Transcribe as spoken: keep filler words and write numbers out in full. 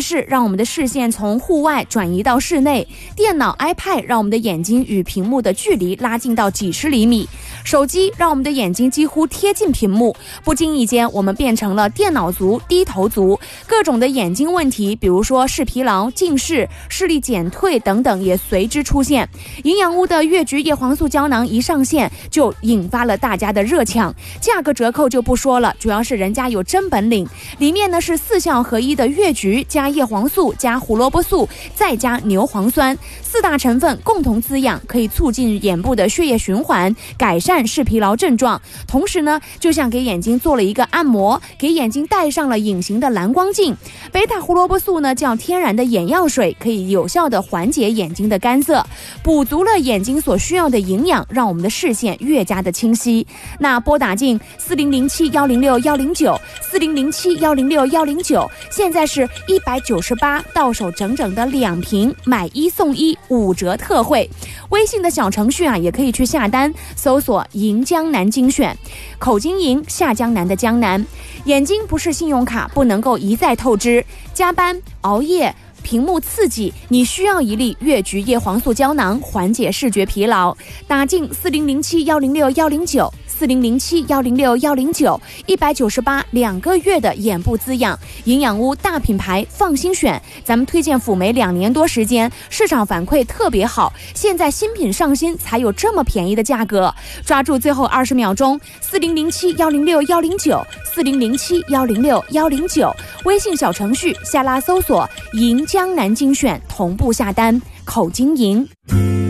视让我们的视线从户外转移到室内，电脑 iPad 让我们的眼睛与屏幕的距离拉近到几十厘米，手机让我们的眼睛几乎贴近屏幕，不经意间我们变成了电脑族、低头族，各种的眼睛问题，比如说视疲劳、近视、视力减退等等也随之出现。营养屋的越橘叶黄素胶囊一上线就引发了大家的热抢，价格折扣就不说了，主要是人家有真本领，里面呢是四效合一的越橘加叶黄素加胡萝卜素再加牛磺酸，四大成分共同滋养，可以促进眼部的血液循环，改善视疲劳症状，同时呢就像给眼睛做了一个按摩，给眼睛戴上了隐形的蓝光镜。贝塔胡萝卜素呢叫天然的眼药水，可以有效的缓解眼睛的干涩，补足了眼睛所需要的营养，让我们的视线越加的清晰。那拨打进四零零七幺零六幺零九四零零七幺零六幺零九，现在是一百九十八，到手整整的两瓶，买一送一，五折特惠。微信的小程序啊也可以去下单，搜索银江南精选，口金银，下江南的江南。眼睛不是信用卡，不能够一再透支，加班熬夜屏幕刺激，你需要一粒越橘叶黄素胶囊缓解视觉疲劳。打进四零零七幺零六幺零九四零零七幺零六幺零九，一百九十八两个月的眼部滋养，营养屋大品牌，放心选。咱们推荐辅酶两年多时间，市场反馈特别好，现在新品上新才有这么便宜的价格，抓住最后二十秒钟，四零零七幺零六幺零九四零零七幺零六幺零九，微信小程序下拉搜索银江南精选，同步下单，口金银。